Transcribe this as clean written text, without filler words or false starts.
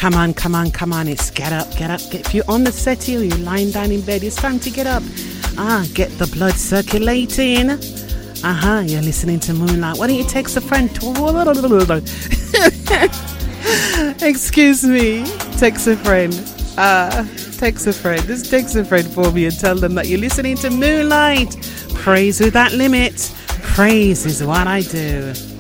Come on, come on, come on. It's get up, get up. If you're on the settee or you're lying down in bed, it's time to get up. Get the blood circulating. You're listening to Moonlight. Why don't you text a friend? Excuse me. Text a friend. Text a friend. Just text a friend for me and tell them that you're listening to Moonlight. Praise without limit. Praise is what I do.